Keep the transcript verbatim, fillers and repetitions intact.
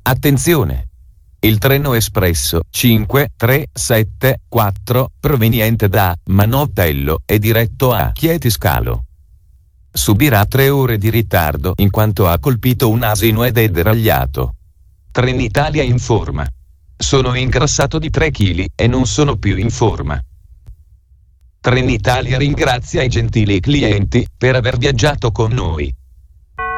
Attenzione! Il treno espresso cinque tre sette quattro, proveniente da Manottello e diretto a Chieti Scalo, subirà tre ore di ritardo in quanto ha colpito un asino ed è deragliato. Trenitalia informa: sono ingrassato di tre chili e non sono più in forma. Trenitalia ringrazia i gentili clienti per aver viaggiato con noi.